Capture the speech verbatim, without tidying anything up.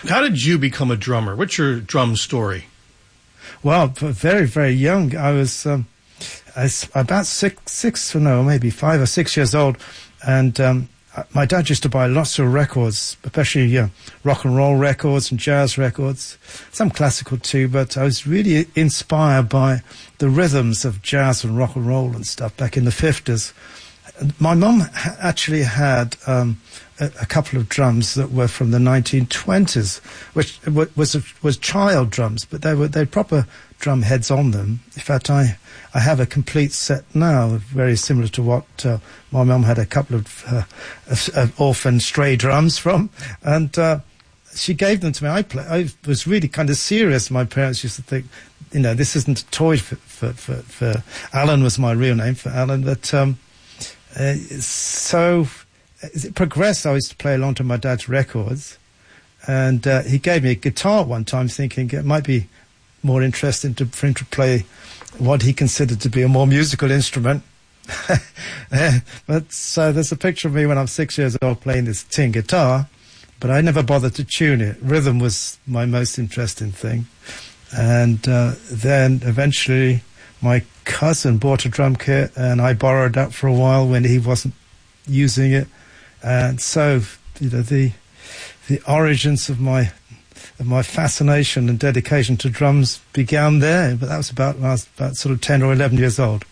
How did you become a drummer? What's your drum story? Well, very, very young. I was, um, I was about six, six, no, maybe five or six years old, and um, my dad used to buy lots of records, especially uh, rock and roll records and jazz records, some classical too, but I was really inspired by the rhythms of jazz and rock and roll and stuff back in the fifties. My mum ha- actually had um, a, a couple of drums that were from the nineteen twenties, which w- was a, was child drums, but they were they had proper drum heads on them. In fact, I I have a complete set now, very similar to what uh, my mum had a couple of, uh, of, of orphan stray drums from, and uh, she gave them to me. I play, I was really kind of serious. My parents used to think, you know, this isn't a toy for for, for, for Alan was my real name for Alan, but. Um, Uh, so as it progressed, I used to play along to my dad's records, and uh, he gave me a guitar one time, thinking it might be more interesting to, for him to play what he considered to be a more musical instrument. uh, but so there's a picture of me when I'm six years old playing this tin guitar, but I never bothered to tune it. Rhythm was my most interesting thing, and uh, then eventually my cousin bought a drum kit, and I borrowed that for a while when he wasn't using it. And so, you know, the the origins of my of my fascination and dedication to drums began there. But that was about when I was about sort of ten or eleven years old.